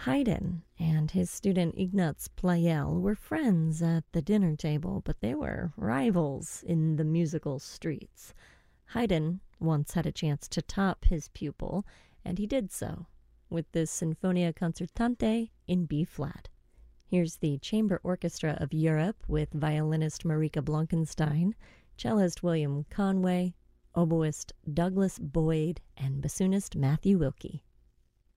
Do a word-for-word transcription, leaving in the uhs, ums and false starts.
Haydn and his student Ignaz Pleyel were friends at the dinner table, but they were rivals in the musical streets. Haydn once had a chance to top his pupil, and he did so with this Sinfonia Concertante in B-flat. Here's the Chamber Orchestra of Europe with violinist Marika Blankenstein, cellist William Conway, oboist Douglas Boyd, and bassoonist Matthew Wilkie.